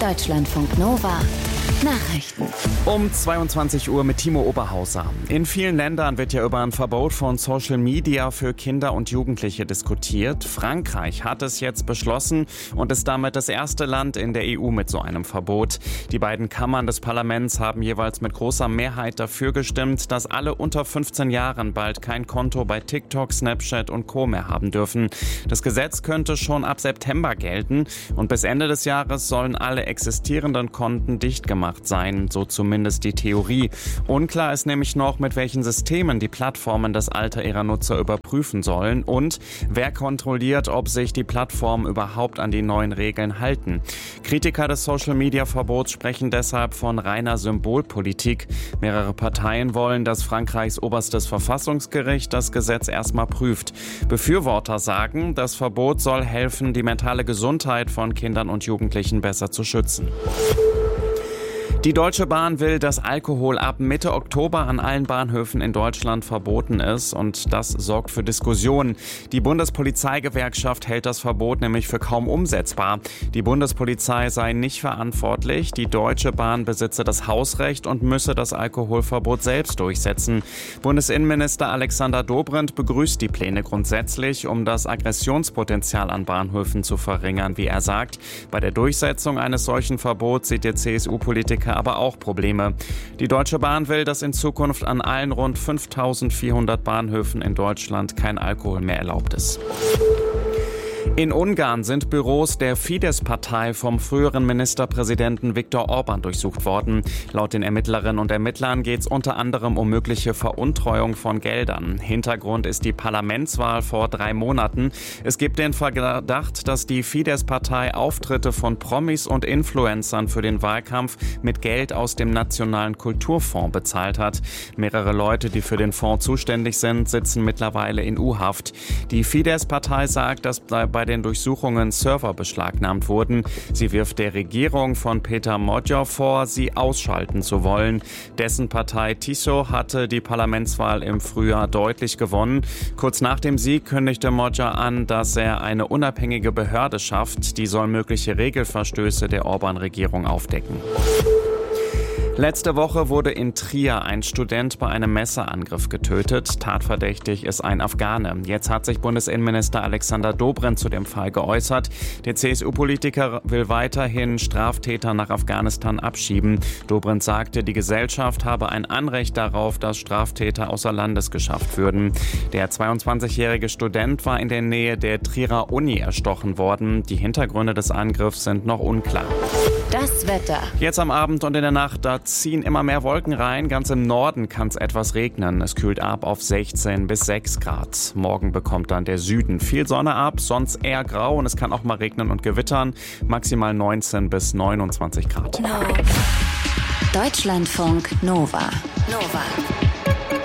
Deutschlandfunk Nova. Nachrichten. Um 22 Uhr mit Timo Oberhauser. In vielen Ländern wird ja über ein Verbot von Social Media für Kinder und Jugendliche diskutiert. Frankreich hat es jetzt beschlossen und ist damit das erste Land in der EU mit so einem Verbot. Die beiden Kammern des Parlaments haben jeweils mit großer Mehrheit dafür gestimmt, dass alle unter 15 Jahren bald kein Konto bei TikTok, Snapchat und Co. mehr haben dürfen. Das Gesetz könnte schon ab September gelten und bis Ende des Jahres sollen alle existierenden Konten dicht gemacht sein, so zumindest die Theorie. Unklar ist nämlich noch, mit welchen Systemen die Plattformen das Alter ihrer Nutzer überprüfen sollen und wer kontrolliert, ob sich die Plattformen überhaupt an die neuen Regeln halten. Kritiker des Social-Media-Verbots sprechen deshalb von reiner Symbolpolitik. Mehrere Parteien wollen, dass Frankreichs oberstes Verfassungsgericht das Gesetz erstmal prüft. Befürworter sagen, das Verbot soll helfen, die mentale Gesundheit von Kindern und Jugendlichen besser zu schützen. Die Deutsche Bahn will, dass Alkohol ab Mitte Oktober an allen Bahnhöfen in Deutschland verboten ist und das sorgt für Diskussionen. Die Bundespolizeigewerkschaft hält das Verbot nämlich für kaum umsetzbar. Die Bundespolizei sei nicht verantwortlich, die Deutsche Bahn besitze das Hausrecht und müsse das Alkoholverbot selbst durchsetzen. Bundesinnenminister Alexander Dobrindt begrüßt die Pläne grundsätzlich, um das Aggressionspotenzial an Bahnhöfen zu verringern, wie er sagt. Bei der Durchsetzung eines solchen Verbots sieht der CSU-Politiker aber auch Probleme. Die Deutsche Bahn will, dass in Zukunft an allen rund 5.400 Bahnhöfen in Deutschland kein Alkohol mehr erlaubt ist. In Ungarn sind Büros der Fidesz-Partei vom früheren Ministerpräsidenten Viktor Orbán durchsucht worden. Laut den Ermittlerinnen und Ermittlern geht es unter anderem um mögliche Veruntreuung von Geldern. Hintergrund ist die Parlamentswahl vor 3 Monaten. Es gibt den Verdacht, dass die Fidesz-Partei Auftritte von Promis und Influencern für den Wahlkampf mit Geld aus dem Nationalen Kulturfonds bezahlt hat. Mehrere Leute, die für den Fonds zuständig sind, sitzen mittlerweile in U-Haft. Die Fidesz-Partei sagt, dass bei den Durchsuchungen Server beschlagnahmt wurden. Sie wirft der Regierung von Péter Magyar vor, sie ausschalten zu wollen. Dessen Partei TISO hatte die Parlamentswahl im Frühjahr deutlich gewonnen. Kurz nach dem Sieg kündigte Magyar an, dass er eine unabhängige Behörde schafft. Die soll mögliche Regelverstöße der Orbán-Regierung aufdecken. Letzte Woche wurde in Trier ein Student bei einem Messerangriff getötet. Tatverdächtig ist ein Afghane. Jetzt hat sich Bundesinnenminister Alexander Dobrindt zu dem Fall geäußert. Der CSU-Politiker will weiterhin Straftäter nach Afghanistan abschieben. Dobrindt sagte, die Gesellschaft habe ein Anrecht darauf, dass Straftäter außer Landes geschafft würden. Der 22-jährige Student war in der Nähe der Trierer Uni erstochen worden. Die Hintergründe des Angriffs sind noch unklar. Das Wetter. Jetzt am Abend und in der Nacht, da ziehen immer mehr Wolken rein. Ganz im Norden kann es etwas regnen. Es kühlt ab auf 16 bis 6 Grad. Morgen bekommt dann der Süden viel Sonne ab, sonst eher grau und es kann auch mal regnen und gewittern. Maximal 19 bis 29 Grad. Deutschlandfunk Nova.